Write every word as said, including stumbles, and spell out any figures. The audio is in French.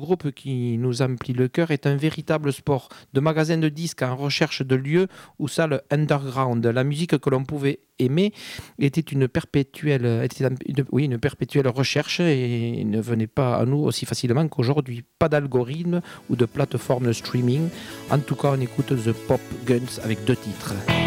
groupe qui nous emplit le cœur est un véritable sport de magasin de disques en recherche de lieux ou salles underground. La musique que l'on pouvait aimer était une perpétuelle, était une, oui, une perpétuelle recherche et ne venait pas à nous aussi facilement qu'aujourd'hui. Pas d'algorithme ou de plateforme de streaming. En tout cas, on écoute The Pop Guns avec deux titres.